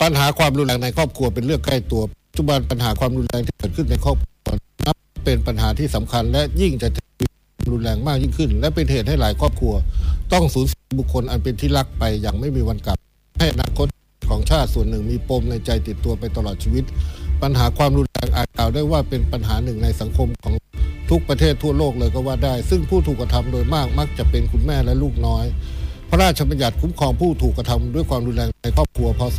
ปัญหาความรุนแรงในครอบครัวเป็นเรื่องใกล้ตัวปัจจุบันปัญหาความรุนแรงที่เกิดขึ้นในครอบครัวนับเป็นปัญหาที่สำคัญและยิ่งจะรุนแรงมากยิ่งขึ้นและเป็นเหตุให้หลายครอบครัวต้องสูญเสียบุคคลอันเป็นที่รักไปอย่างไม่มีวันกลับให้อนาคตของชาติส่วนหนึ่งมีปมในใจติดตัวไปตลอดชีวิตปัญหาความรุนแรงอาจกล่าวได้ว่าเป็นปัญหาหนึ่งในสังคมของทุกประเทศทั่วโลกเลยก็ว่าได้ซึ่งผู้ถูกกระทำโดยมากมักจะเป็นคุณแม่และลูกน้อยพระราชบัญญัติคุ้มครองผู้ถูกกระทำด้วยความรุนแรงในครอบครัวพ.ศ.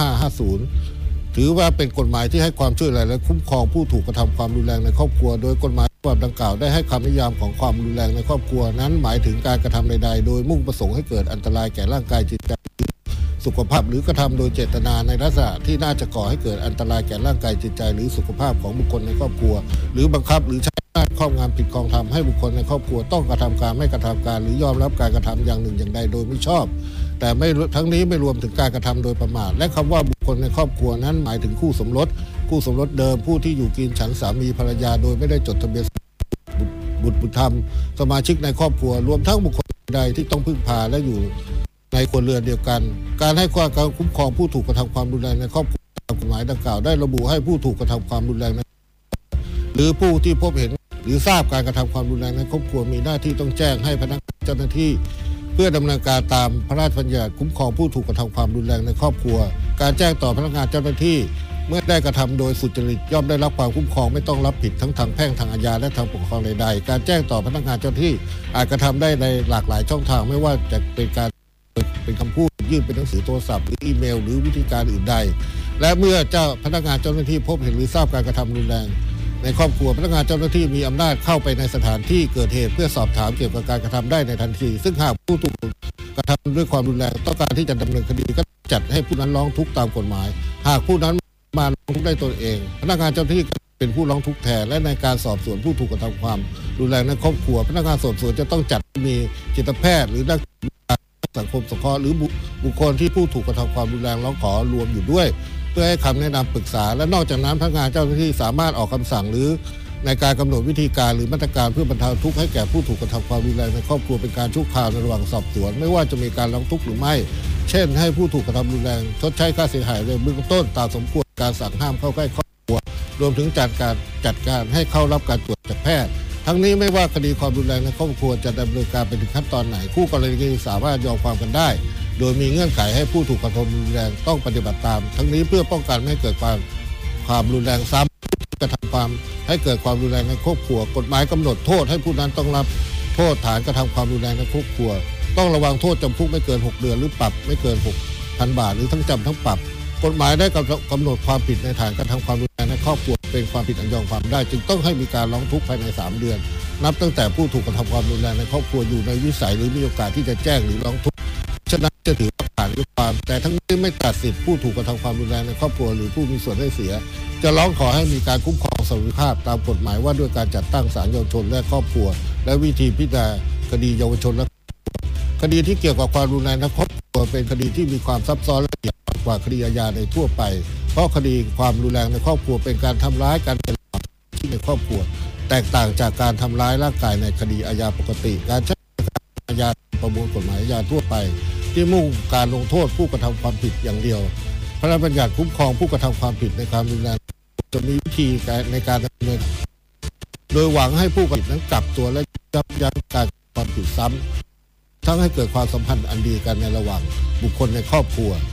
2550ถือว่าเป็นกฎหมายที่ให้ความช่วยเหลือและคุ้มครองผู้ถูกกระทำความรุนแรงในครอบครัวโดยกฎหมายฉบับดังกล่าวได้ให้คำนิยามของความรุนแรงในครอบครัวนั้นหมายถึงการกระทำใดๆโดยมุ่งประสงค์ให้เกิดอันตรายแก่ร่างกายจิตใจสุขภาพหรือกระทำโดยเจตนาในลักษณะที่น่าจะก่อให้เกิดอันตรายแก่ร่างกายจิตใจหรือสุขภาพของบุคคลในครอบครัวหรือบังคับหรือใช้อำนาจครอบงำผิดกองธรรมให้บุคคลในครอบครัวต้องกระทำการไม่กระทำการหรือยอมรับการกระทำอย่างหนึ่งอย่างใดโดยไม่ชอบแต่ไม่ทั้งนี้ไม่รวมถึงการกระทำโดยประมาทและคำว่าบุคคลในครอบครัวนั้นหมายถึงคู่สมรสเดิมผู้ที่อยู่กินฉันสามีภรรยาโดยไม่ได้จดทะเบียนบุตรธรรมสมาชิกในครอบครัวรวมทั้งบุคคลใดที่ต้องพึ่งพาและอยู่ในครัวเรือนเดียวกันการให้การคุ้มครองผู้ถูกกระทำความรุนแรงในครอบครัวตามกฎหมายดังกล่าวได้ระบุให้ผู้ถูกกระทำความรุนแรงหรือผู้ที่พบเห็นหรือทราบการกระทำความรุนแรงในครอบครัวมีหน้าที่ต้องแจ้งให้พนักงานเจ้าหน้าที่เพื่อดำเนินการตามพระราชบัญญัติคุ้มครองผู้ถูกกระทำความรุนแรงในครอบครัวการแจ้งต่อพนักงานเจ้าหน้าที่เมื่อได้กระทำโดยสุจริตย่อมได้รับความคุ้มครองไม่ต้องรับผิดทั้งทางแพ่งทางอาญาและทางปกครองใดๆการแจ้งต่อพนักงานเจ้าหน้าที่อาจกระทำได้ในหลากหลายช่องทางไม่ว่าจะเป็นคำพูดยื่นเป็นหนังสือโทรศัพท์หรืออีเมลหรือวิธีการอื่นใดและเมื่อพนักงานเจ้าหน้าที่พบเห็นหรือทราบการกระทำรุนแรงในครอบครัวพนักงานเจ้าหน้าที่มีอำนาจเข้าไปในสถานที่เกิดเหตุเพื่อสอบถามเกี่ยวกับการกระทำได้ในทันทีซึ่งหากผู้ถูกกระทำด้วยความรุนแรงต้องการที่จะดำเนินคดีก็จัดให้ผู้นั้นร้องทุกข์ตามกฎหมายหากผู้นั้นมาร้องทุกข์ได้ตนเองพนักงานเจ้าหน้าที่เป็นผู้ร้องทุกข์แทนและในการสอบสวนผู้ถูกกระทำความรุนแรงในครอบครัวพนักงานสอบสวนจะต้องจัดมีจิตแพทย์หรือนักสังคมสงเคราะห์หรือบุคคลที่ผู้ถูกกระทำความรุนแรงร้องขอรวมอยู่ด้วยเพื่อให้คำแนะนำปรึกษาและนอกจากนั้นพนักงานเจ้าหน้าที่สามารถออกคำสั่งหรือในการกำหนดวิธีการหรือมาตรการเพื่อบรรเทาทุกข์ให้แก่ผู้ถูกกระทำความรุนแรงในครอบครัวเป็นการชั่วคราวในระหว่างสอบสวนไม่ว่าจะมีการร้องทุกข์หรือไม่เช่นให้ผู้ถูกกระทำรุนแรงชดใช้ค่าเสียหายในเบื้องต้นตามสมควรการสั่งห้ามเข้าใกล้ครอบครัวรวมถึงจัดการให้เข้ารับการตรวจจากแพทย์ทั้งนี้ไม่ว่าคดีความรุนแรงในครอบครัวจะดำเนินการไปถึงขั้นตอนไหนคู่กรณีสามารถยอมความกันได้โดยมีเงื่อนไขให้ผู้ถูกกระทำรุนแรงต้องปฏิบัติตามทั้งนี้เพื่อป้องกันไม่ให้เกิดความรุนแรงซ้ำกระทำความให้เกิดความรุนแรงในครอบครัวกฎหมายกำหนดโทษให้ผู้นั้นต้องรับโทษฐานกระทำความรุนแรงในครอบครัวต้องระวังโทษจำคุกไม่เกิน6 เดือนหรือปรับไม่เกิน 6,000 บาทหรือทั้งจำทั้งปรับกฎหมายได้กำหนดความผิดในฐานกระทำความรุนแรงในครอบครัวเป็นความผิดอันยอมความได้จึงต้องให้มีการร้องทุกข์ภายใน3 เดือนนับตั้งแต่ผู้ถูกกระทำความรุนแรงในครอบครัวอยู่ในวิสัยหรือมีโอกาสที่จะแจ้งหรือร้องทุกข์ฉะนั้นจะถือว่าผ่านด้วยความแต่ทั้งนี้ไม่ตัดสิทธิผู้ถูกกระทำความรุนแรงในครอบครัวหรือผู้มีส่วนได้เสียจะร้องขอให้มีการคุ้มครองสวัสดิภาพตามกฎหมายว่าด้วยการจัดตั้งศาลเยาวชนและครอบครัวและวิธีพิจารณาคดีเยาวชนและคดีที่เกี่ยวกับความรุนแรงในครอบครัวเป็นคดีที่มีความซับซ้อนและละเอียดกว่าคดีอาญาในทั่วไปเพราะคดีความรุนแรงในครอบครัวเป็นการทำร้ายกันเป็นที่ในครอบครัวแตกต่างจากการทำร้ายร่างกายในคดีอาญาปกติการใช้อาญาประมวลกฎหมายอาญาทั่วไปที่มุ่งการลงโทษผู้กระทำความผิดอย่างเดียวพระราชบัญญัติคุ้มครองผู้กระทำความผิดในความรุนแรงจะมีวิธีในการดำเนินโดยหวังให้ผู้กระทำผิดนั้นกลับตัวและยับยั้งการความผิดซ้ำทั้งให้เกิดความสัมพันธ์อันดีกันในระหว่างบุคคลในครอบครัว